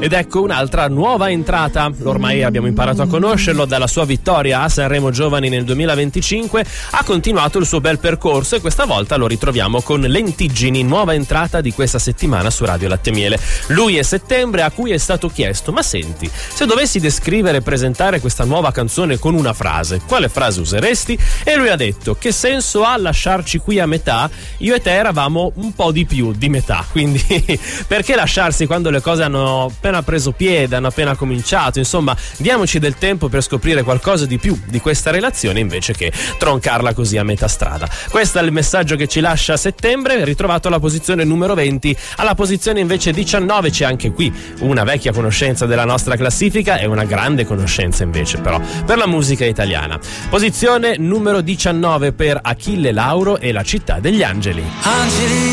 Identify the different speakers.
Speaker 1: Ed ecco un'altra nuova entrata, ormai abbiamo imparato a conoscerlo, dalla sua vittoria a Sanremo Giovani nel 2025 ha continuato il suo bel percorso e questa volta lo ritroviamo con Lentiggini, nuova entrata di questa settimana su Radio Latte Miele. Lui è Settembre, a cui è stato chiesto: ma senti, se dovessi descrivere e presentare questa nuova canzone con una frase, quale frase useresti? E lui ha detto: che senso ha lasciarci qui a metà? Io e te eravamo un po' di più di metà, quindi perché lasciarsi quando le cose hanno appena preso piede, hanno appena cominciato? Insomma, diamoci del tempo per scoprire qualcosa di più di questa relazione invece che troncarla così a metà strada. Questo è il messaggio che ci lascia Settembre, ritrovato alla posizione numero 20. Alla posizione invece 19 c'è anche qui una vecchia conoscenza della nostra classifica e una grande conoscenza invece però per la musica italiana. Posizione numero 19 per Achille Lauro e La città degli angeli.
Speaker 2: Angeli